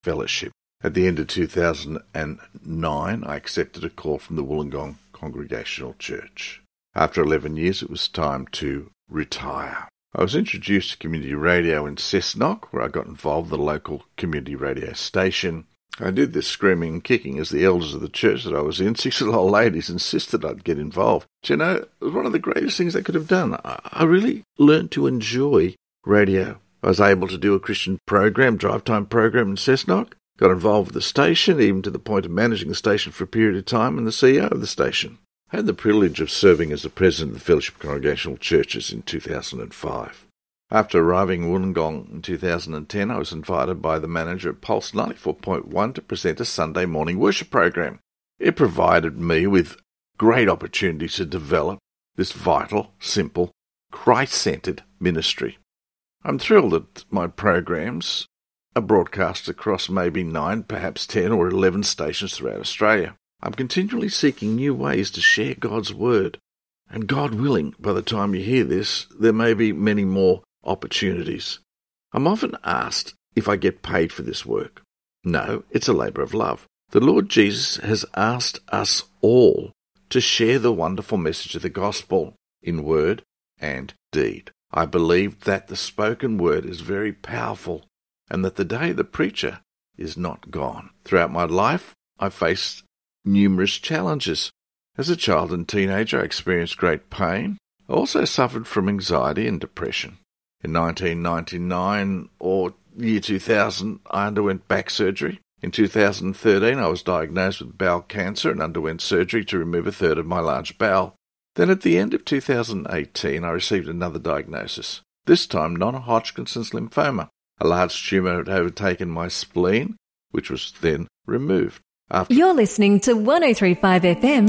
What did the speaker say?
fellowship. At the end of 2009, I accepted a call from the Wollongong Congregational Church. After 11 years, it was time to retire. I was introduced to community radio in Cessnock, where I got involved with the local community radio station. I did this screaming and kicking as the elders of the church that I was in, 6 little old ladies, insisted I'd get involved. Do you know, it was one of the greatest things I could have done. I really learned to enjoy radio. I was able to do a Christian program, drive time program in Cessnock, got involved with the station, even to the point of managing the station for a period of time and the CEO of the station. I had the privilege of serving as the president of the Fellowship of Congregational Churches in 2005. After arriving in Wollongong in 2010, I was invited by the manager at Pulse 94.1 to present a Sunday morning worship program. It provided me with great opportunities to develop this vital, simple, Christ-centered ministry. I'm thrilled that my programs are broadcast across maybe 9, perhaps 10 or 11 stations throughout Australia. I'm continually seeking new ways to share God's Word. And God willing, by the time you hear this, there may be many more opportunities. I'm often asked if I get paid for this work. No, it's a labour of love. The Lord Jesus has asked us all to share the wonderful message of the gospel in word and deed. I believe that the spoken word is very powerful and that the day of the preacher is not gone. Throughout my life, I faced numerous challenges. As a child and teenager, I experienced great pain. I also suffered from anxiety and depression. In 1999 or year 2000, I underwent back surgery. In 2013, I was diagnosed with bowel cancer and underwent surgery to remove a third of my large bowel. Then at the end of 2018, I received another diagnosis, this time non-Hodgkin's lymphoma. A large tumour had overtaken my spleen, which was then removed. You're listening to 103.5 FM